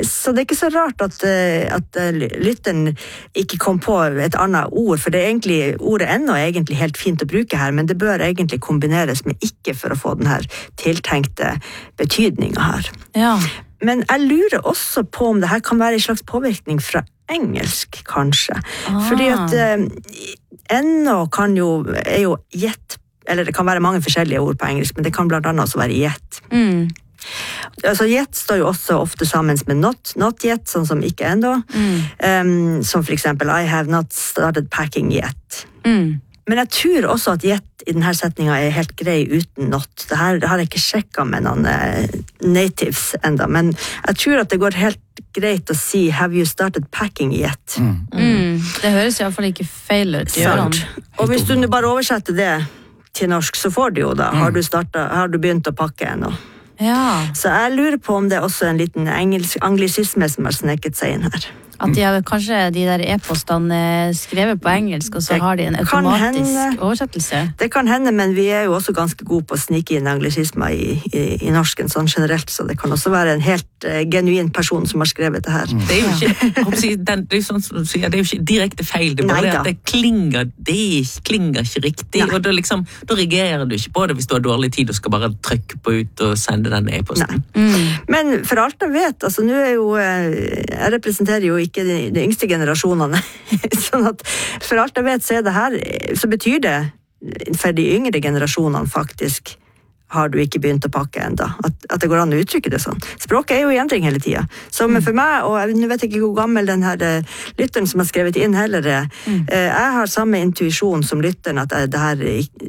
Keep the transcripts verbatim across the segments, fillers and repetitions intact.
så det er ikke så rart at, at lytteren ikke kom på et annet ord, for det er egentlig, ordet ennå er egentlig helt fint å bruke her, men det bør egentlig kombineres med ikke for å få den her tiltenkte betydningen her. Ja. Men jeg lurer også på om det her kan være en slags påvirkning fra engelsk, kanskje. Ah. Fordi at eh, ennå kan jo, er jo gjett, eller det kan være mange forskjellige ord på engelsk, men det kan blant annet også være gjett. Mm. Altså yet står jo også ofte sammen med not, not yet, sånn som ikke enda. Mm. Um, som for eksempel, I have not started packing yet. Mm. Men jeg tror også at yet i denne setningen er helt grei uten not. Det her det har jeg ikke sjekket med noen uh, natives enda, men jeg tror at det går helt greit å si have you started packing yet? Mm. Mm. Det høres i hvert fall ikke feil ut. Og hvis du bare oversetter det til norsk, så får du jo da, mm. har, du startet, har du begynt å pakke ennå? Ja. Så jeg lurer på om det er også en liten engelsk, anglisisme som har snekket seg inn her. At de har kanskje de der e-postene skrevet på engelsk, og så det har de en automatisk hende, oversettelse. Det kan hende, men vi er jo også ganske gode på å snike inn anglisismer i, i, i norsken sånn generelt, så det kan også være en helt uh, genuin person som har skrevet det her. Mm. Det er jo ikke, si, den, det er sånn som du sier, det er jo ikke direkte feil, det er bare det at det klinger, det klinger ikke riktig, Nei. Og da, liksom, da reagerer du ikke på det hvis du har dårlig tid og skal bare trykke på ut og sende den e-posten. Mm. Men for alt jeg vet, altså nå er jo, jeg representerer jo ikke de, de yngste generasjonene, sånn at for alt jeg vet så er det her, så betyr det for de yngre generasjonene faktisk har du ikke begynt å pakke enda, at, at det går an å uttrykke det sånn. Språket er jo i endring hele tiden. Så mm. for meg, og jeg vet ikke hvor gammel den her lytteren som har skrevet inn heller er, mm. jeg har samme intuisjon som lytteren, at det her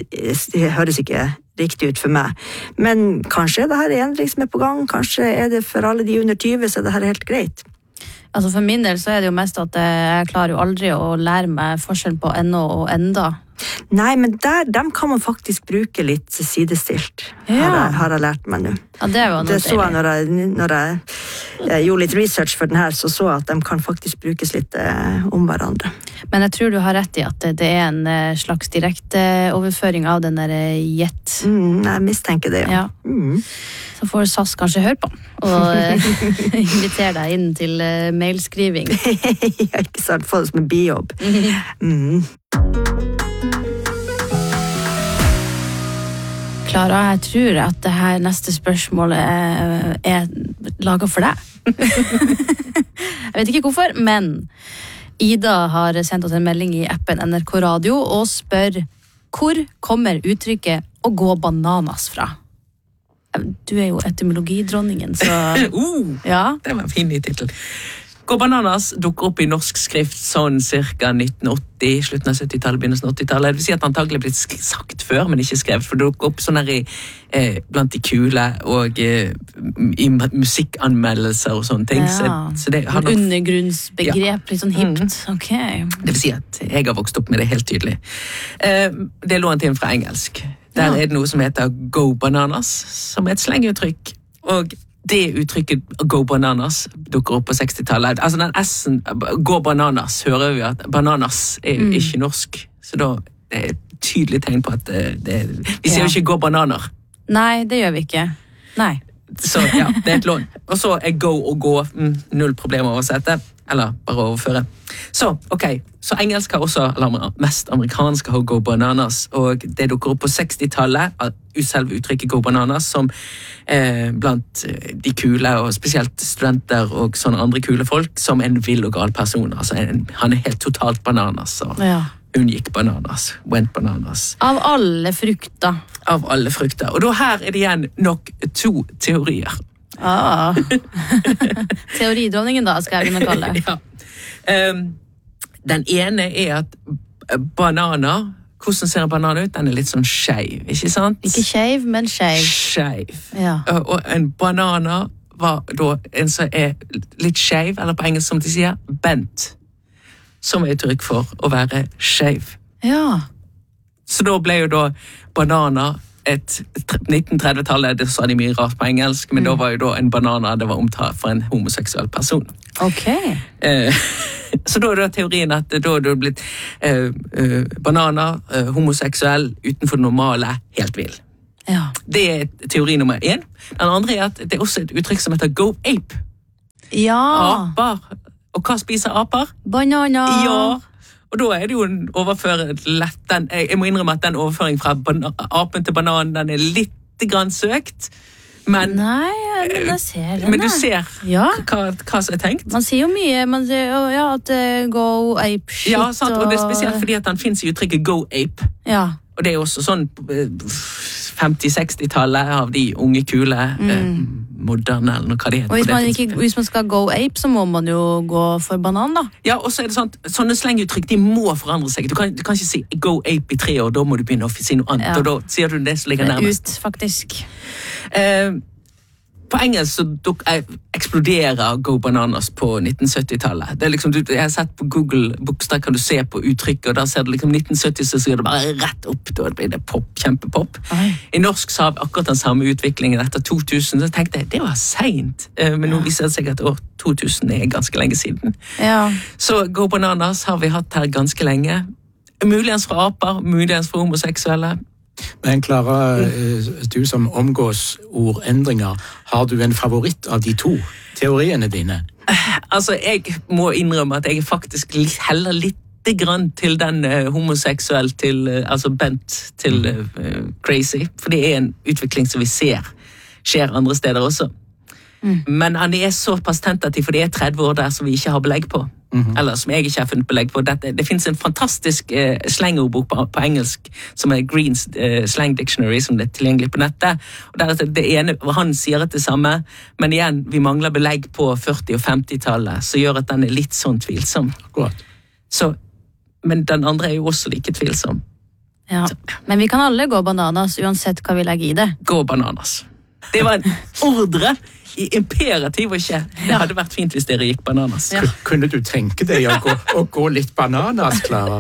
det høres ikke riktig ut for meg. Men kanskje er det her endring som er på gang, kanskje er det for alle de under tyve, så er det her helt greit. Altså for min del så er det jo mest at jeg klarer jo aldri å lære meg forskjellen på ennå og enda. Nei, men der, dem kan man faktisk bruke litt sidestilt, ja. har, jeg, har jeg lært meg nå. Ja, det er jo det så jeg når jeg, når jeg, jeg gjorde litt research for den her, så så jeg at de kan faktisk brukes litt eh, om hverandre. Men jeg tror du har rett i at det er en slags direkte overføring av den der jet. Mm, jeg mistenker det, ja. ja. Mm. Så får S A S kanskje høre på og invitere deg inn til mailskriving. Ja, ikke sant, få det som en bijobb. Mm. Klara, jeg tror at det her neste spørsmålet er, er laget for deg. Jeg vet ikke hvorfor, men Ida har sendt oss en melding i appen N R K Radio og spør hvor kommer uttrykket å gå bananas fra? Du er jo etymologidronningen, så... uh, ja. Det var en fin ny titel. Gå bananas dukker opp i norsk skrift sånn cirka nitten åtti, slutten av syttitallet, begynnelsen av åttitallet. Det vil si at antagelig er blitt sagt før, men ikke skrevet, for det dukker opp sånn her i, eh, blant de kule og eh, i musikkanmeldelser og sånne ting. Ja. Så, så det har nok... Undergrunnsbegrep, ja. Litt sånn hipt. Mm. Ok. Det vil si at jeg har vokst opp med det helt tydelig. Eh, det er lånt inn fra engelsk. Der ja. Er det noe som heter go bananas, som er et slenguttrykk, og det uttrykket go bananas dukker opp på sekstitallet. Altså den S-en, go bananas, hører vi at bananas er jo mm. ikke norsk, så da det er et tydelig tegn på at det, det, vi ser jo ja. Ikke gå bananer. Nei, det gjør vi ikke. Nei. Så ja, det er et lån. Og så er go og gå, mm, null problem å oversette, eller bare overføre. Så, ok, så engelsk har også, eller mest amerikansk har go bananas, og det dukker opp på sekstitallet, selve uttrykket go bananas, som eh, blant de kule, og spesielt studenter og sånne andre kule folk, som en vill og gal person. Altså, en, han er helt totalt bananas, så ja. Hun gikk bananas, went bananas. Av alle frukter. Av alle frukter. Og da her er det igjen nok to teorier. Ah. Teoridronningen da, skal jeg begynne å kalle det. Ja. Um, den ene er at bananer, hvordan ser en banan ut? Den er litt sånn skeiv, ikke sant? Ikke skeiv, men skeiv. Skeiv. Ja. Uh, og en banana var da en som er litt skeiv, eller på engelsk som de sier, bent. Som er uttrykk for å være skeiv. Ja. Så da ble jo da banana et nitten trettitallet, det sa de mye rart på engelsk, men mm. da var jo da en banana det var omtalt for en homoseksuell person. Ok. Eh, så da er det teorien at da er det blitt eh, eh, banana, eh, homoseksuell, utenfor det normale, helt vill. Ja. Det er teori nummer én. Den andre er at det er også et uttrykk som heter go ape. Ja. Aper. Og hva spiser aper? Bananer. Ja. Og da er det jo en overføring lett. Den, jeg må innrømme at den overføringen fra bana, apen til bananen, den er litt grann søkt. Men, Nei, men jeg ser den. men du ser ja. hva, hva som er tenkt. Man sier jo mye, man sier jo, ja, at uh, go ape shit. Ja, sant, og det er spesielt fordi at den finnes i uttrykket go ape. Ja. Og det er jo også sånn femti-seksti-tallet av de unge kule, mm. eh, moderne, eller hva det heter. Og hvis man, ikke, hvis man skal go ape, så må man jo gå for banan, da. Ja, og så er det sånn, sånne slenguttrykk, de må forandre seg. Du kan, du kan ikke si go ape i tre år, da må du begynne å si noe annet, ja. Og da sier du det som ligger nærmest. Ut, faktisk. Eh, På engelsk så duk, eh, eksploderer Go Bananas på nitten-sytti-tallet. Det er liksom, du, jeg har sett på Google bokstav, kan du se på uttrykket, og da ser du liksom nitten-sytti, så sier det bare rett opp, da blir det pop, kjempepop. Oi. I norsk så har vi akkurat den samme utviklingen etter to tusen, så tenkte jeg, det var sent. Eh, men nå viser det seg at år to tusen er ganske lenge siden. Ja. Så Go Bananas har vi hatt her ganske lenge. Muligens for aper, muligens for homoseksuelle. Men Klara, du som omgås ordendringer, har du en favoritt av de to teoriene dine? Altså, jeg må innrømme at jeg er faktisk heller litt grann til den uh, homoseksuell til, uh, altså bent til uh, crazy, for det er en utvikling som vi ser skjer andre steder også. Mm. Men han er såpass tentativ, for det er tretti år der som vi ikke har belegg på. Mm-hmm. Eller som jeg ikke har funnet belegg på. Dette, det finnes en fantastisk eh, slangordbok på, på engelsk som er Greens eh, Slang Dictionary, som er tilgjengelig på nettet. Og der er det ene, han sier det samme, men igjen, vi mangler belegg på førti- og femti-tallet, så gjør at den er litt sånn tvilsom. Godt. Så, men den andre er jo også like tvilsom. Ja. Men vi kan alle gå bananas, uansett hva vi legger i det. Gå bananas. Det var en ordre i imperativ og ikke. Det hadde vært fint hvis dere gikk bananas. Ja. Kunne du tenke deg å gå, å gå litt bananas, Klara?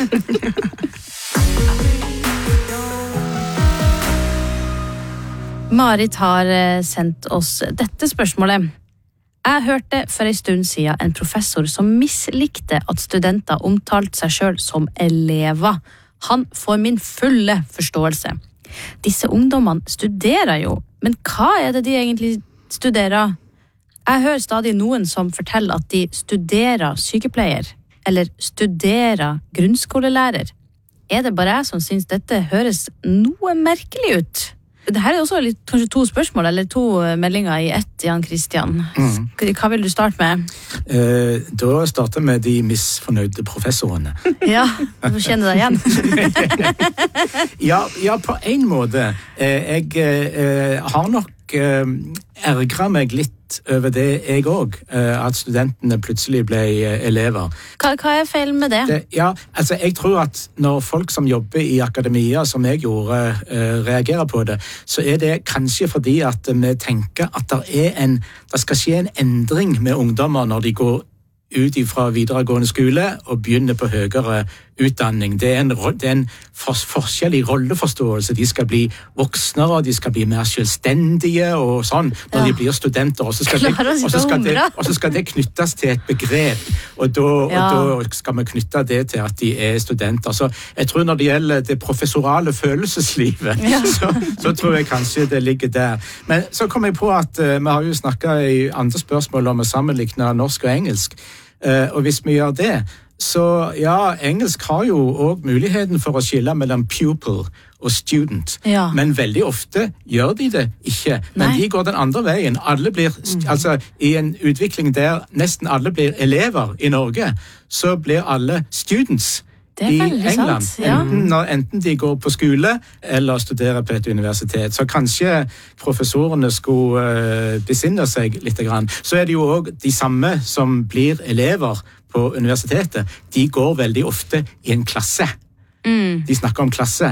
Marit har sendt oss dette spørsmålet. Jeg hørte for en stund siden en professor som mislikte at studenter omtalte seg selv som elever. Han får min fulle forståelse. Disse ungdommene studerer jo, men hva er det de egentlig studerer? Jeg hører stadig noen som forteller at de studerer sykepleier, eller studerer grunnskolelærer. Er det bare jeg som synes dette høres noe merkelig ut? Dette er også litt, kanskje to spørsmål, eller to meldinger i ett, Jan Christian. Mm. Hva vil du starte med? Eh, da starter vi med de misfornøyde professorene. Ja, du kjenner deg igjen. ja, ja, på en måte. Eh, jeg eh, har nok eh, ergret meg litt over det jeg også, eh, at studentene plutselig ble eh, elever. Hva, hva er feil med det? det? Ja, altså jeg tror at når folk som jobber i akademia, som jeg gjorde, eh, reagerer på det, så er det kanskje fordi at vi tenker at det, er en, det skal skje en endring med ungdommer når de går ut fra videregående skole og begynner på høyere utdanning. Det er en, det er en for, forskjell i rolleforståelse. De skal bli voksnere, de skal bli mer selvstendige og sånn når ja. de blir studenter. Og så skal, det, og så skal, det, og så skal det knyttes til et begrep, og da, ja. og da skal vi knytte det til at de er studenter. Så jeg tror når det gjelder det professorale følelseslivet, ja. så, så tror jeg kanskje det ligger der. Men så kom jeg på at uh, vi har jo snakket i andre spørsmål om å sammenlikne norsk og engelsk. Uh, og hvis vi gjør det, så ja, engelsk har jo også muligheten for å skille mellom pupil og student, ja. men veldig ofte gjør de det ikke. Men Nei. de går den andre veien. Alle blir, mm. altså i en utvikling der nesten alle blir elever i Norge, så blir alle students i England. Sant, ja. enten, når, enten de går på skole eller studerer på et universitet. Så kanskje professorene skulle uh, besinne seg litt grann. Så er det jo også de samme som blir elever på universitetet. De går veldig ofte i en klasse. Mm. De snakker om klasse.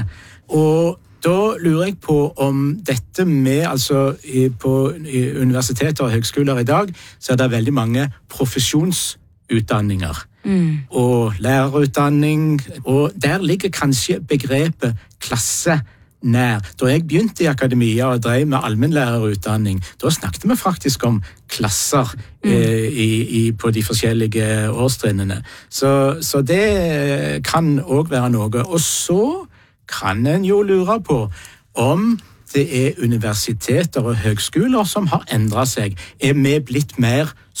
Og da lurer jeg på om dette med, altså i, på i universiteter og høgskoler i dag, så er det veldig mange profesjonsutdanninger. Mm. Og lærerutdanning, og der ligger kanskje begrepet klasse nær. Da jeg begynte i akademia og drev med allmennlærerutdanning, da snakket vi faktisk om klasser mm. eh, i, i, på de forskjellige årstrinnene. Så, så det kan også være noe. Og så kan en jo lure på om det er universiteter og høgskoler som har endret seg. Er vi blitt mer